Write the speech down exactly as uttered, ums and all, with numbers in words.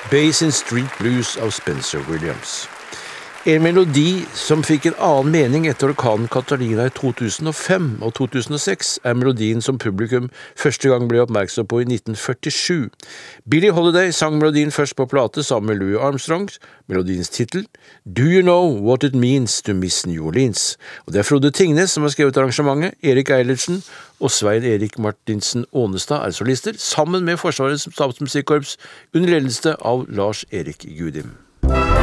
Basin Street Blues av Spencer Williams. En melodi som fikk en annen mening etter orkanen Katarina i to tusen og fem og to tusen og seks er melodien som publikum første gang ble oppmerksom på i nitten førtisju. Billie Holiday sang melodien først på plate sammen med Louis Armstrong, melodiens titel Do You Know What It Means to Miss New Orleans? Og det er Frode Tingnes som har skrevet arrangementet, Erik Eilertsen og Svein Erik Martinsen Ånestad er solister, sammen med Forsvarets stabsmusikkorps under ledelse av Lars Erik Gudim.